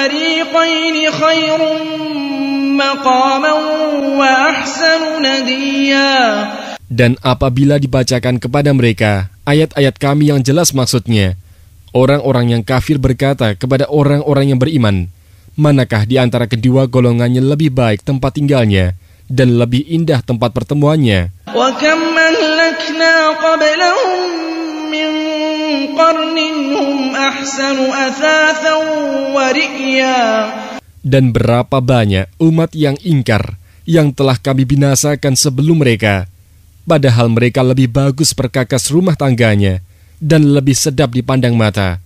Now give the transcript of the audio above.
Dan apabila dibacakan kepada mereka ayat-ayat kami yang jelas maksudnya, orang-orang yang kafir berkata kepada orang-orang yang beriman, manakah di antara kedua golongannya lebih baik tempat tinggalnya dan lebih indah tempat pertemuannya? Dan berapa banyak umat yang ingkar yang telah kami binasakan sebelum mereka, padahal mereka lebih bagus perkakas rumah tangganya dan lebih sedap dipandang mata.